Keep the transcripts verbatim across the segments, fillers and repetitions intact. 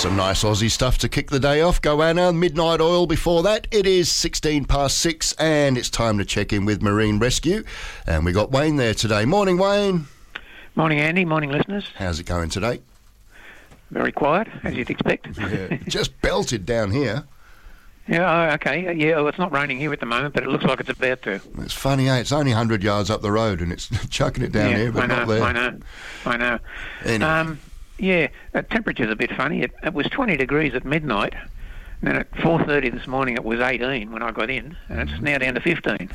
Some nice Aussie stuff to kick the day off. Goanna, Midnight Oil before that. It is sixteen past six and it's time to check in with Marine Rescue. And we got Wayne there today. Morning, Wayne. Morning, Andy. Morning, listeners. How's it going today? Very quiet, as you'd expect. Yeah, just belted down here. Yeah, oh, okay. Yeah, well, it's not raining here at the moment, but it looks like it's about to. It's funny, eh? It's only one hundred yards up the road and it's chucking it down yeah, here, but I know, not there. I know, I know. Anyway. Um, yeah, the temperature's a bit funny. It, it was twenty degrees at midnight, and then at four thirty this morning it was eighteen when I got in, and it's now down to fifteen.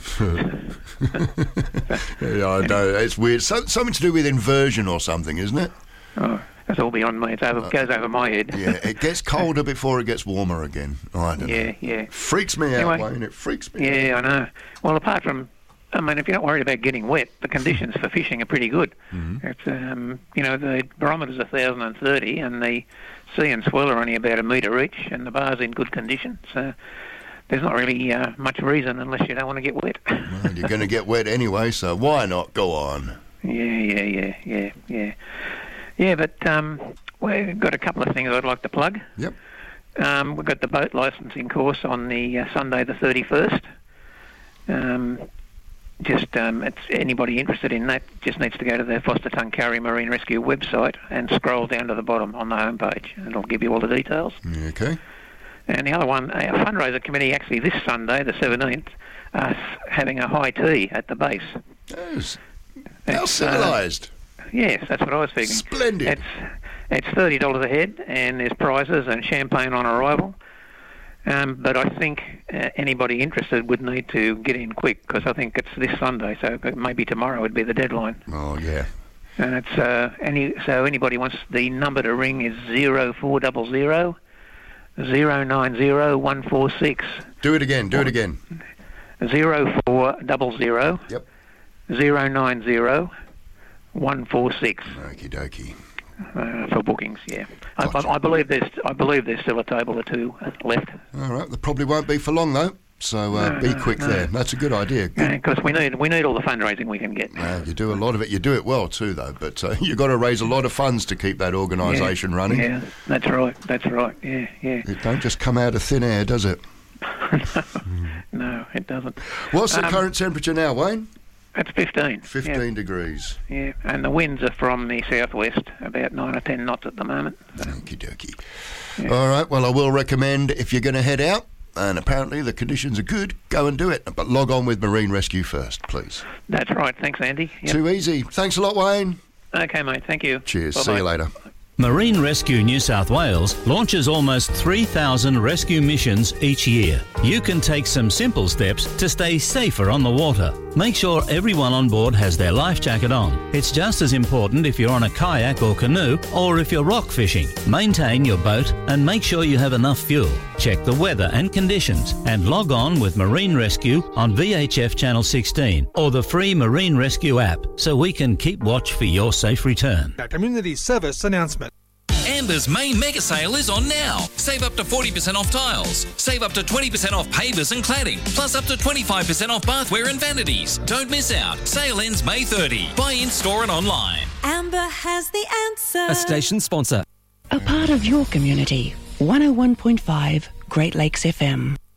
Yeah, I know. It's weird. So, something to do with inversion or something, isn't it? Oh, that's all beyond me. It over, goes over my head. Yeah, it gets colder before it gets warmer again. I don't yeah, know. yeah. Freaks me out, Anyway, Wayne. It freaks me out. Yeah, I know. Well, apart from, I mean, if you're not worried about getting wet, the conditions for fishing are pretty good. Mm-hmm. It's, um, you know, the barometer's one thousand thirty and the sea and swell are only about a metre each and the bar's in good condition. So there's not really uh, much reason unless you don't want to get wet. Well, you're going to get wet anyway, so why not? Go on. Yeah, yeah, yeah, yeah, yeah. Yeah, but um, we've got a couple of things I'd like to plug. Yep. Um, we've got the boat licensing course on the uh, Sunday the thirty-first. Um, just um, it's anybody interested in that just needs to go to the Foster Tuncurry Marine Rescue website and scroll down to the bottom on the homepage, and it'll give you all the details. Okay. And the other one, a fundraiser committee actually this Sunday, the seventeenth, uh, having a high tea at the base. Yes. How It's, civilised. Uh, yes, that's what I was thinking. Splendid. It's it's thirty dollars a head, and there's prizes and champagne on arrival. Um, but I think uh, anybody interested would need to get in quick because I think it's this Sunday, so maybe tomorrow would be the deadline. Oh, yeah. And it's uh, any so anybody wants the number to ring is zero four double zero zero nine zero one four six. Do it again. Do it again. Zero four double zero. Yep. Zero nine zero one four six. Okie dokie. Uh, for bookings, yeah. Gotcha. I, I believe there's I believe there's still a table or two left. All right. There probably won't be for long though. So uh, No, be no, quick no. there. That's a good idea. Good. Because we need we need all the fundraising we can get. Uh, you do a lot of it. You do it well too, though. But uh, you've got to raise a lot of funds to keep that organisation yeah, running. Yeah, that's right. That's right. Yeah, yeah. It don't just come out of thin air, does it? no, no, it doesn't. What's the Um, current temperature now, Wayne? It's fifteen. Fifteen yeah. degrees. Yeah, and the winds are from the southwest, about nine or ten knots at the moment. So, Okie dokie. Yeah. All right. Well, I will recommend if you're going to head out, and apparently the conditions are good, go and do it. But log on with Marine Rescue first, please. that's right. Thanks, Andy. Yep. Too easy. Thanks a lot, Wayne. Okay, mate. Thank you. Cheers. Bye-bye. See you later. Marine Rescue New South Wales launches almost three thousand rescue missions each year. You can take some simple steps to stay safer on the water. Make sure everyone on board has their life jacket on. It's just as important if you're on a kayak or canoe or if you're rock fishing. Maintain your boat and make sure you have enough fuel. Check the weather and conditions and log on with Marine Rescue on V H F Channel sixteen or the free Marine Rescue app so we can keep watch for your safe return. A community service announcement. Amber's main mega sale is on now. Save up to forty percent off tiles. Save up to twenty percent off pavers and cladding. Plus up to twenty-five percent off bathware and vanities. Don't miss out. Sale ends May thirtieth. Buy in store and online. Amber has the answer. A station sponsor. A part of your community. one oh one point five Great Lakes F M.